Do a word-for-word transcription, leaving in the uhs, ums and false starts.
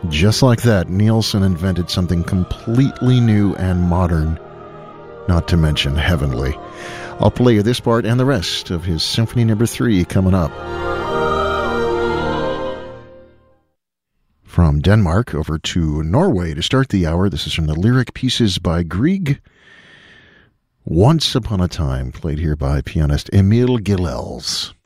Just like that, Nielsen invented something completely new and modern, not to mention heavenly. I'll play you this part and the rest of his Symphony Number Three coming up. From Denmark over to Norway to start the hour. This is from the Lyric Pieces by Grieg. Once Upon a Time, played here by pianist Emil Gilels.